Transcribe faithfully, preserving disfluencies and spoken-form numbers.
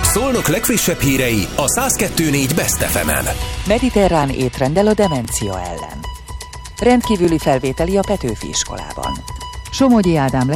Szolnok legfrissebb hírei a száz kettő négy Best ef emen. Mediterrán étrendel a demencia ellen. Rendkívüli felvételi a Petőfi iskolában. Somogyi Ádám